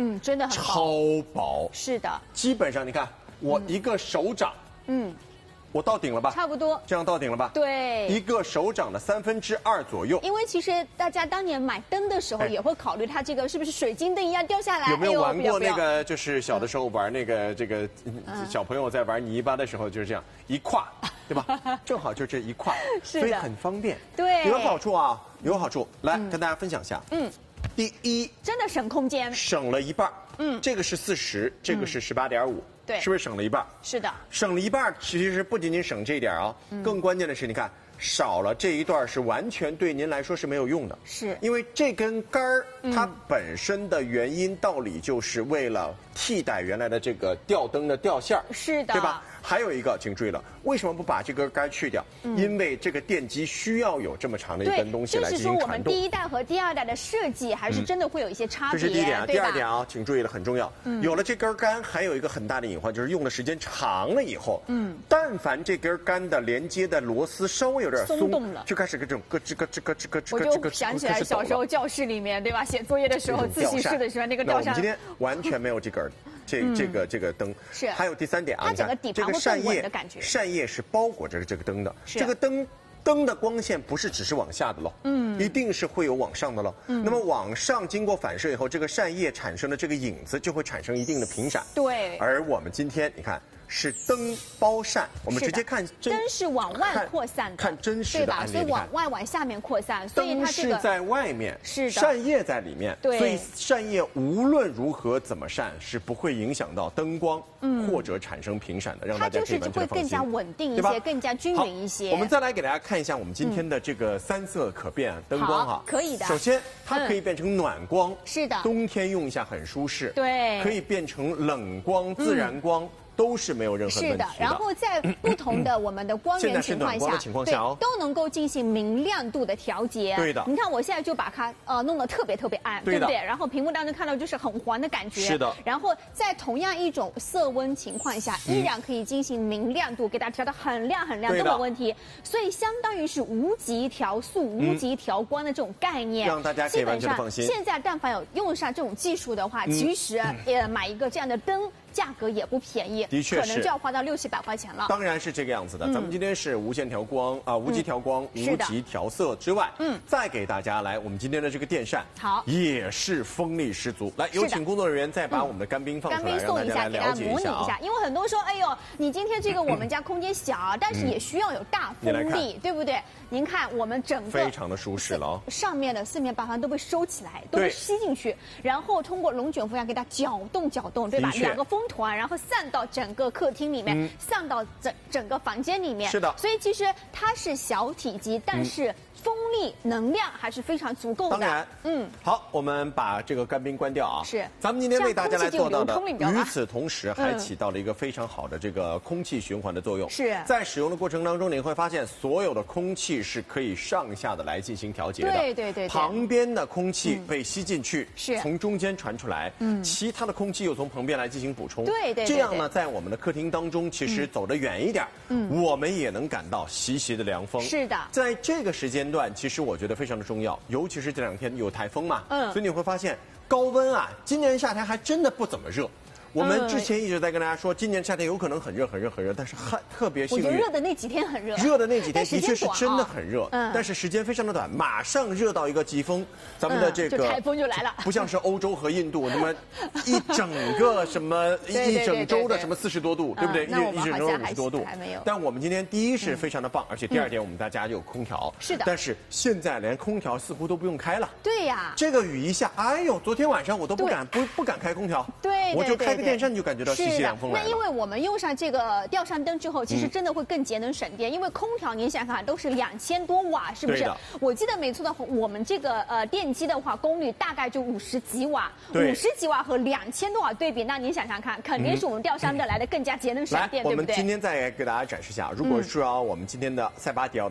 真的很薄， 超薄。 是的， 基本上你看我一个手掌，我到顶了吧？ 差不多， 这样到顶了吧？ 对， 一个手掌的2/3左右。 因为其实大家当年买灯的时候也会考虑它这个是不是水晶灯一样掉下来。 有没有玩过那个？就是小的时候玩那个小朋友在玩泥巴的时候就是这样一跨，对吧？正好就这一跨，所以很方便。 对， 有好处啊，有好处。来跟大家分享一下。第一， 真的省空间， 省了一半。这个是40，这个是18.5。 对， 是不是省了一半？ 是的， 省了一半，其实不仅仅省这一点啊，更关键的是，你看少了这一段是完全对您来说是没有用的， 是因为这根杆儿它本身的原因道理就是为了替代原来的这个吊灯的吊线， 是的， 对吧？还有一个，请注意了，为什么不把这根杆去掉？因为这个电机需要有这么长的一根东西来进行传动。 就是说我们第一代和第二代的设计还是真的会有一些差别。 这是第一点啊，第二点啊，请注意了，很重要。有了这根杆，还有一个很大的隐患，就是用的时间长了以后，但凡这根杆的连接的螺丝稍微有点松动了，就开始这种咯吱咯吱咯吱咯吱咯吱。 我就想起来小时候教室里面，对吧？写作业的时候，自习室的时候那个吊扇。 我们今天完全没有这根。这个灯是， 还有第3点啊， 它整个底盘会更稳的感觉。 扇叶是包裹着这个灯的，这个灯的光线不是只是往下的喽，一定是会有往上的喽。那么往上经过反射以后，这个扇叶产生的这个影子就会产生一定的频闪。 对， 而我们今天你看。是灯包扇，我们直接看灯是往外扩散的， 看真实的案例， 所以往外往下面扩散，所以它这个灯是在外面， 是的， 扇叶在里面， 对， 所以扇叶无论如何怎么扇是不会影响到灯光，或者产生频闪的，让大家可以完全放心， 它就是会更加稳定一些，更加均匀一些。 我们再来给大家看一下我们今天的这个3色可变灯光哈， 可以的。 首先它可以变成暖光， 是的， 冬天用一下很舒适， 对， 可以变成冷光、自然光。都是没有任何问题的。 是的，然后在不同的我们的光源情况下，对，都能够进行明亮度的调节。 对的， 你看我现在就把它弄得特别暗，对不对？然后屏幕当中看到就是很黄的感觉。 是的。 然后在同样一种色温情况下，依然可以进行明亮度，给它调得很亮都没有问题。所以相当于是无极调速、无极调光的这种概念， 让大家可以完全的放心。 现在但凡有用上这种技术的话，其实买一个这样的灯。价格也不便宜， 的确是， 可能就要花到600-700块钱了。 当然是这个样子的。咱们今天是无线调光无极调光、无极调色之外，再给大家来我们今天的这个电扇， 好， 也是风力十足。来，有请工作人员再把我们的干冰放出来，让大家来了解一下啊。 因为很多说，哎呦，你今天这个我们家空间小，但是也需要有大风力，对不对？您看我们整个非常的舒适了， 上面的4面8方都被收起来，都被吸进去，然后通过龙卷风扇给它搅动，对吧？2个风团，然后散到整个客厅里面，散到整个房间里面。 是的， 所以其实它是小体积，但是风力能量还是非常足够的。 当然，好，我们把这个干冰关掉啊。 是， 咱们今天为大家来做到的，与此同时还起到了一个非常好的这个空气循环的作用。 是， 在使用的过程当中，你会发现所有的空气是可以上下的来进行调节的。 对。 旁边的空气被吸进去， 是从中间传出来，其他的空气又从旁边来进行补充。 对。 这样呢，在我们的客厅当中，其实走得远一点，我们也能感到习习的凉风。 是的， 在这个时间段，其实我觉得非常的重要，尤其是这2天有台风嘛，所以你会发现高温啊，今年夏天还真的不怎么热。我们之前一直在跟大家说，今年夏天有可能很热，但是特别幸运。 我觉得热的那几天很热。 热的那几天的确是真的很热，但是时间非常的短，马上热到一个疾风，咱们的这个台风就来了， 不像是欧洲和印度那么一整个什么一整周的什么40多度，对不对？一整周50多度，但我们今天第一是非常的棒，而且第2点我们大家有空调， 是的。 但是现在连空调似乎都不用开了。 对呀， 这个雨一下，哎呦，昨天晚上我都不敢开空调， 对， 我就开个电扇就感觉到习习凉风来了。 那因为我们用上这个吊扇灯之后，其实真的会更节能省电，因为空调您想想看都是2000多瓦，是不是？我记得没错的话，我们这个电机的话，功率大概就50几瓦，50几瓦和2000多瓦对比，那您想想看，肯定是我们吊扇灯来的更加节能省电，对不对？ 我们今天再给大家展示一下，如果说我们今天的塞巴迪奥的话，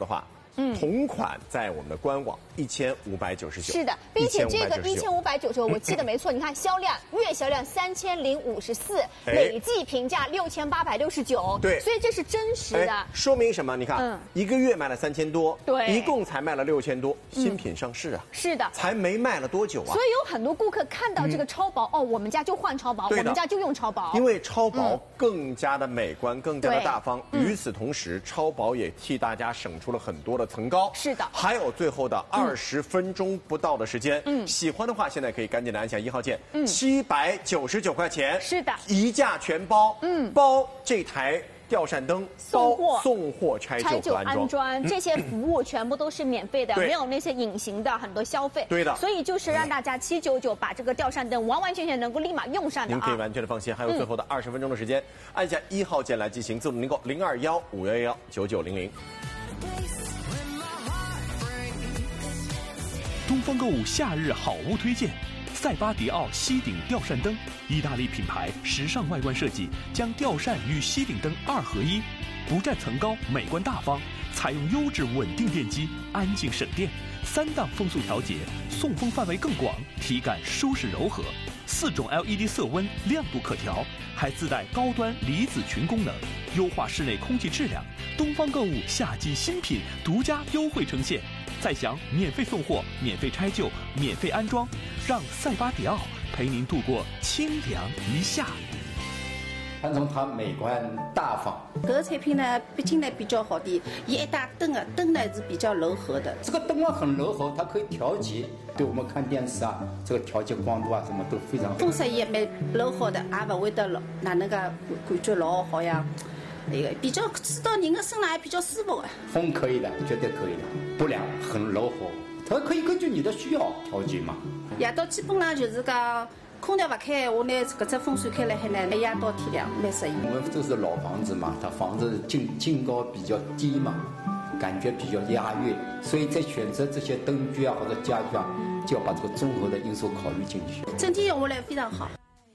同款在我们的官网1599。 是的，并且这个1599，我记得没错，你看销量月销量3054，累计评价6869， 对， 所以这是真实的。 说明什么？你看，一个月卖了3000多， 对， 一共才卖了6000多，新品上市啊， 是的， 才没卖了多久啊。 所以有很多顾客看到这个超薄，哦，我们家就换超薄，我们家就用超薄， 因为超薄更加的美观，更加的大方。与此同时，超薄也替大家省出了很多的层高。 是的， 还有最后的20分钟不到的时间，喜欢的话现在可以赶紧的按下1号键，799块钱， 是的， 一价全包，包这台吊扇灯， 送货拆旧安装， 这些服务全部都是免费的，没有那些隐形的很多消费。 对的， 所以就是让大家799把这个吊扇灯完完全全能够立马用上的。 您可以完全的放心。还有最后的20分钟的时间，按下1号键来进行自动订购，0215119900。 东方购物夏日好物推荐。塞巴迪奥吸顶吊扇灯，意大利品牌，时尚外观设计，将吊扇与吸顶灯2合一，不占层高，美观大方，采用优质稳定电机，安静省电，3档风速调节，送风范围更广，体感舒适柔和，4种 LED 色温，亮度可调，还自带高端离子群功能，优化室内空气质量。东方购物夏季新品独家优惠呈现。再享免费送货、免费拆旧、免费安装，让塞巴迪奥陪您度过清凉一夏。 看从它美观大方， 这个产品呢，毕竟呢比较好的，一打灯啊，灯呢是比较柔和的。 这个灯啊很柔和，它可以调节，对我们看电视啊，这个调节光度啊什么都非常好。 风扇也蛮柔和的，也不会得老哪能个感觉老好像。那个比较吃到人的身上还比较舒服啊。 风可以的，绝对可以的，不凉，很柔和，它可以根据你的需要调节嘛。 夜到基本上就是讲空调不开，我呢搿只风扇开了海呢，夜到天亮蛮适宜。 我们这是老房子嘛，它房子净高比较低嘛，感觉比较压抑，所以在选择这些灯具啊或者家具啊，就要把这个综合的因素考虑进去。 整体用下来非常好。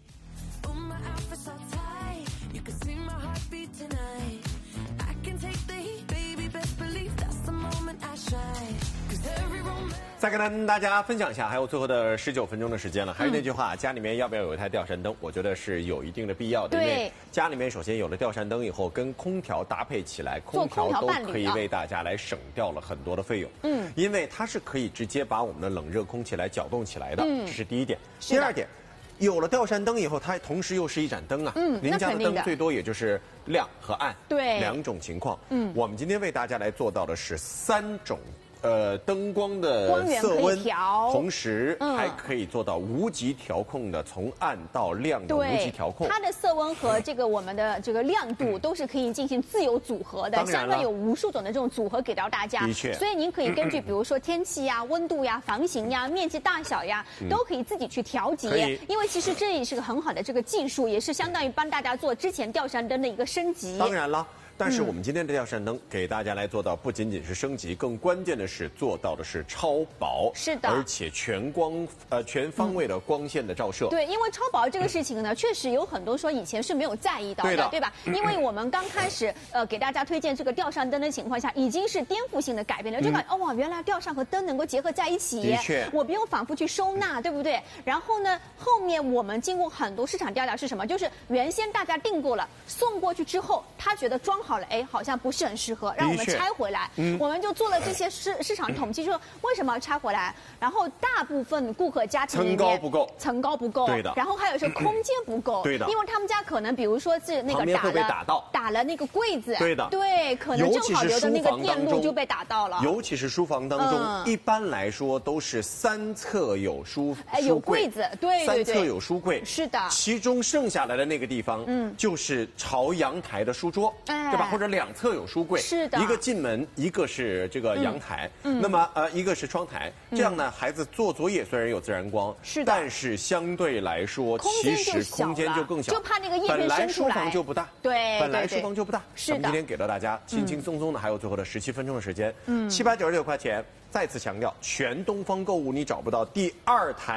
再跟大家分享一下，还有最后的19分钟的时间了。还是那句话，家里面要不要有一台吊扇灯？我觉得是有一定的必要的。因为家里面首先有了吊扇灯以后，跟空调搭配起来，空调都可以为大家来省掉了很多的费用。因为它是可以直接把我们的冷热空气来搅动起来的，这是第一点。第二点，有了吊扇灯以后，它同时又是一盏灯啊。您家的灯最多也就是亮和暗， 对 ，2种情况。我们今天为大家来做到的是3种。灯光的色温，同时还可以做到无极调控的，从暗到亮的无极调控。 它的色温和这个我们的这个亮度都是可以进行自由组合的，相当有无数种的这种组合给到大家。 的确， 所以您可以根据比如说天气呀、温度呀、房型呀、面积大小呀，都可以自己去调节。因为其实这也是个很好的这个技术，也是相当于帮大家做之前吊扇灯的一个升级。 当然了。但是我们今天的吊扇灯给大家来做到，不仅仅是升级，更关键的是做到的是超薄， 是的， 而且全方位的光线的照射。 对，因为超薄这个事情呢，确实有很多说以前是没有在意到的，对吧？因为我们刚开始给大家推荐这个吊扇灯的情况下，已经是颠覆性的改变了，就感觉哇，原来吊扇和灯能够结合在一起， 的确， 我不用反复去收纳，对不对？然后呢，后面我们经过很多市场调查是什么？就是原先大家订购了，送过去之后，他觉得装好了，哎，好像不是很适合，让我们拆回来。我们就做了这些市场统计，说为什么要拆回来？然后大部分顾客家庭里面层高不够， 对的。 然后还有说空间不够， 对的。 因为他们家可能比如说是那个打了那个柜子， 对的， 对，可能正好留的那个电路就被打到了。 尤其是书房当中，一般来说都是3侧有书柜子，对 ，3侧有书柜， 是的。 其中剩下来的那个地方，就是朝阳台的书桌，对吧？或者2侧有书柜， 是的， 一个进门，一个是这个阳台，那么一个是窗台，这样呢，孩子做作业虽然有自然光， 是的， 但是相对来说，其实空间就更小， 就怕那个叶片伸出来。 本来书房就不大， 对， 本来书房就不大， 是的。 今天给到大家轻轻松松的，还有最后的17分钟的时间，799块钱。再次强调，全东方购物你找不到第2台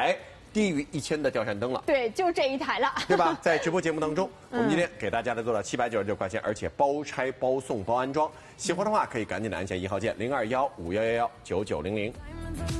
低于1000的吊扇灯了。 对，就这一台了， 对吧？在直播节目当中，我们今天给大家来做到799块钱，而且包拆、包送、包安装。喜欢的话可以赶紧的按下1号键0215119900。